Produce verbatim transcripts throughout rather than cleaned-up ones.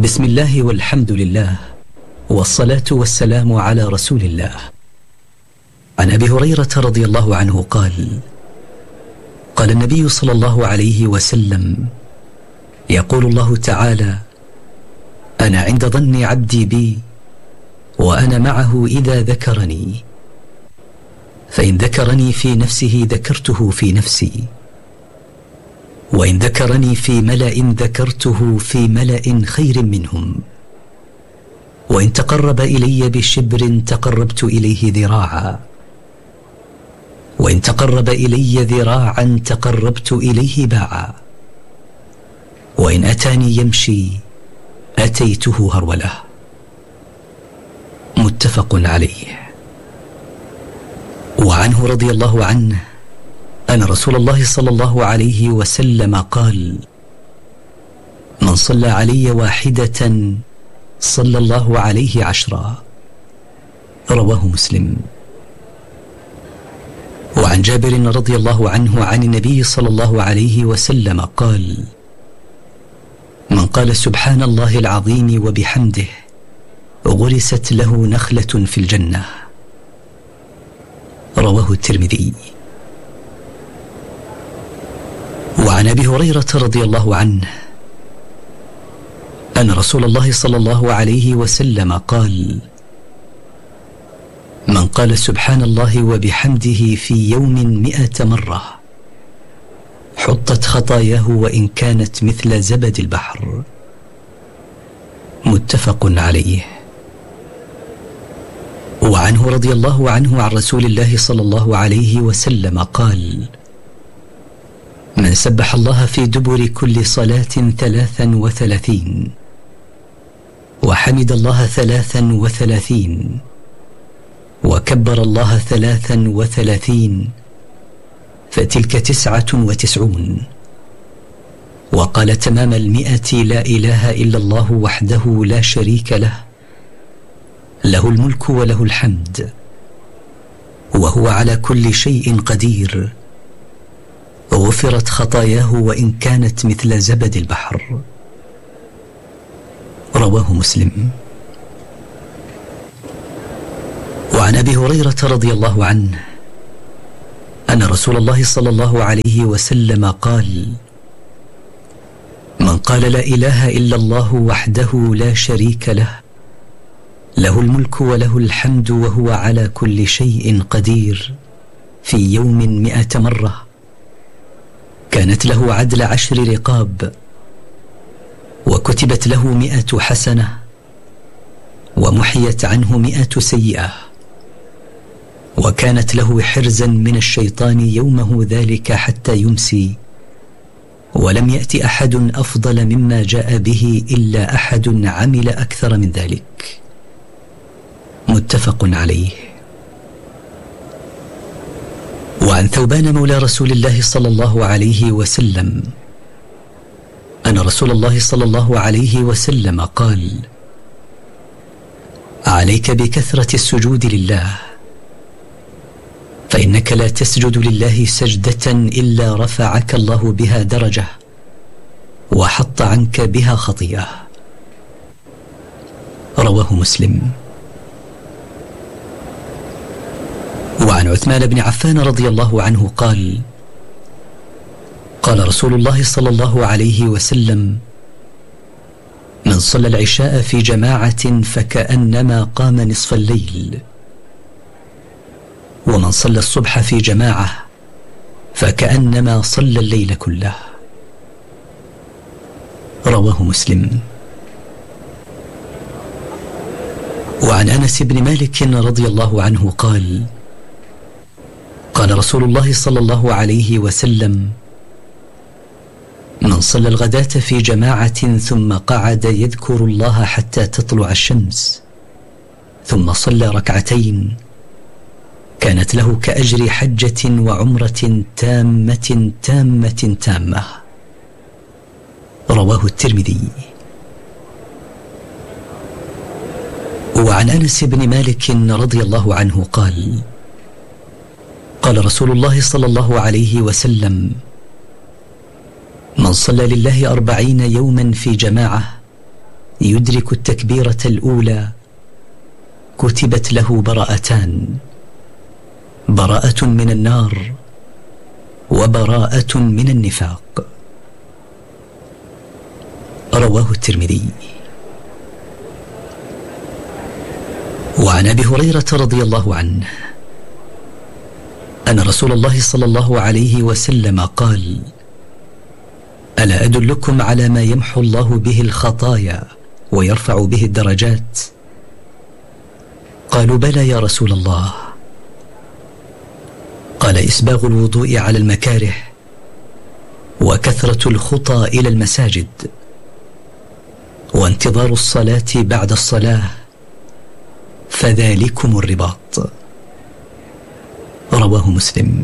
بسم الله والحمد لله والصلاة والسلام على رسول الله. عن أبي هريرة رضي الله عنه قال: قال النبي صلى الله عليه وسلم: يقول الله تعالى: أنا عند ظن عبدي بي وأنا معه إذا ذكرني، فإن ذكرني في نفسه ذكرته في نفسي، وإن ذكرني في ملأ ذكرته في ملأ خير منهم، وإن تقرب إلي بشبر تقربت إليه ذراعا، وإن تقرب إلي ذراعا تقربت إليه باعا، وإن أتاني يمشي أتيته هرولة. متفق عليه. وعنه رضي الله عنه أن رسول الله صلى الله عليه وسلم قال: من صلى علي واحدة صلى الله عليه عشرا. رواه مسلم. وعن جابر رضي الله عنه عن النبي صلى الله عليه وسلم قال: من قال سبحان الله العظيم وبحمده غرست له نخلة في الجنة. رواه الترمذي. وعن أبي هريرة رضي الله عنه أن رسول الله صلى الله عليه وسلم قال: من قال سبحان الله وبحمده في يوم مئة مرة حطت خطاياه وإن كانت مثل زبد البحر. متفق عليه. وعنه رضي الله عنه عن رسول الله صلى الله عليه وسلم قال: من سبح الله في دبر كل صلاة ثلاثا وثلاثين، وحمد الله ثلاثا وثلاثين، وكبر الله ثلاثا وثلاثين، فتلك تسعة وتسعون، وقال تمام المئة: لا إله إلا الله وحده لا شريك له، له الملك وله الحمد وهو على كل شيء قدير، غفرت خطاياه وإن كانت مثل زبد البحر. رواه مسلم. وعن أبي هريرة رضي الله عنه أن رسول الله صلى الله عليه وسلم قال: من قال لا إله إلا الله وحده لا شريك له، له الملك وله الحمد وهو على كل شيء قدير، في يوم مئة مرة كانت له عدل عشر رقاب، وكتبت له مئة حسنة، ومحيت عنه مئة سيئة، وكانت له حرزا من الشيطان يومه ذلك حتى يمسي، ولم يأت أحد أفضل مما جاء به إلا أحد عمل أكثر من ذلك. متفق عليه. وعن ثوبان مولى رسول الله صلى الله عليه وسلم أن رسول الله صلى الله عليه وسلم قال: عليك بكثرة السجود لله، فإنك لا تسجد لله سجدة إلا رفعك الله بها درجة وحط عنك بها خطيئة. رواه مسلم. وعن عثمان بن عفان رضي الله عنه قال: قال رسول الله صلى الله عليه وسلم: من صلى العشاء في جماعة فكأنما قام نصف الليل، ومن صلى الصبح في جماعة فكأنما صلى الليل كله. رواه مسلم. وعن أنس بن مالك رضي الله عنه قال: قال رسول الله صلى الله عليه وسلم: من صلى الغداة في جماعة ثم قعد يذكر الله حتى تطلع الشمس ثم صلى ركعتين كانت له كأجر حجة وعمرة تامة تامة تامة. رواه الترمذي. وعن أنس بن مالك رضي الله عنه قال: قال رسول الله صلى الله عليه وسلم: من صلى لله أربعين يوما في جماعة يدرك التكبيرة الأولى كتبت له براءتان: براءة من النار وبراءة من النفاق. رواه الترمذي. وعن أبي هريرة رضي الله عنه أن رسول الله صلى الله عليه وسلم قال: ألا أدلكم على ما يمحو الله به الخطايا ويرفع به الدرجات؟ قالوا: بلى يا رسول الله. قال: إسباغ الوضوء على المكاره، وكثرة الخطى إلى المساجد، وانتظار الصلاة بعد الصلاة، فذلكم الرباط. رواه مسلم.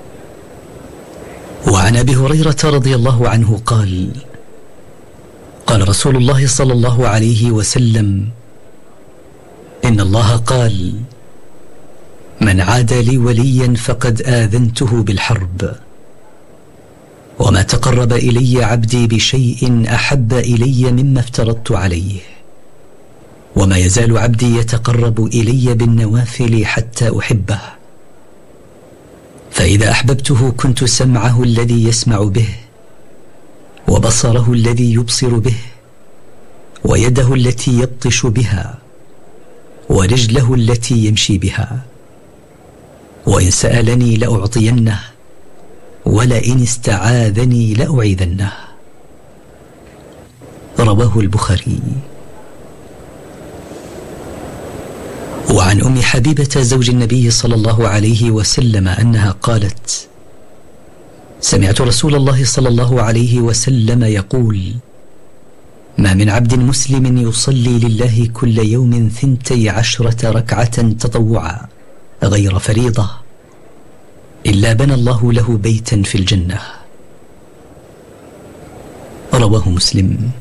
وعن أبي هريرة رضي الله عنه قال: قال رسول الله صلى الله عليه وسلم: إن الله قال: من عاد لي وليا فقد آذنته بالحرب، وما تقرب إلي عبدي بشيء أحب إلي مما افترضت عليه، وما يزال عبدي يتقرب إلي بالنوافل حتى أحبه، فإذا أحببته كنت سمعه الذي يسمع به، وبصره الذي يبصر به، ويده التي يبطش بها، ورجله التي يمشي بها، وإن سألني لأعطينه، ولئن استعاذني لأعيذنه. رواه البخاري. وعن أم حبيبة زوج النبي صلى الله عليه وسلم أنها قالت: سمعت رسول الله صلى الله عليه وسلم يقول: ما من عبد مسلم يصلي لله كل يوم ثنتي عشرة ركعة تطوعا غير فريضة إلا بنى الله له بيتا في الجنة. رواه مسلم.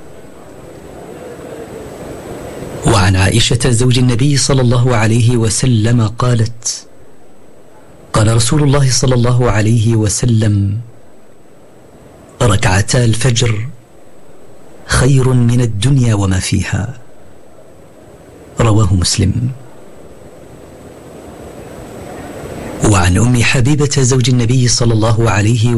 وعن عائشة زوج النبي صلى الله عليه وسلم قالت: قال رسول الله صلى الله عليه وسلم: ركعتا الفجر خير من الدنيا وما فيها. رواه مسلم. وعن أم حبيبة زوج النبي صلى الله عليه